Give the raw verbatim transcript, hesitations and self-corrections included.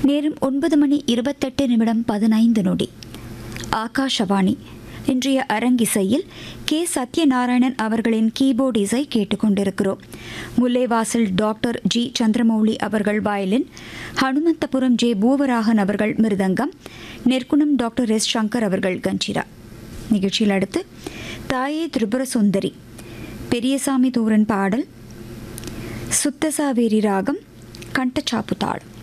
நேரம் ஒன்பது மணி இருபத்தெட்டு நிமிடம் பதினைந்து நொடி. ஆகாஷவாணி. இன்றைய அரங்கிசையில் கே சத்யநாராயணன் அவர்களின் கீபோர்டு இசை கேட்டுக்கொண்டிருக்கிறோம். முல்லைவாசல் டாக்டர் ஜி சந்திரமௌலி அவர்கள் வயலின், ஹனுமந்தபுரம் ஜே பூவராகன் அவர்கள் மிருதங்கம், நெற்குணம் டாக்டர் எஸ் சங்கர் அவர்கள் கஞ்சிரா. நிகழ்ச்சியில் அடுத்து தாயே திரிபுர சுந்தரி, பெரியசாமி தூரன் பாடல், சுத்தசாவேரி ராகம், கண்டச்சாப்பு தாளம்.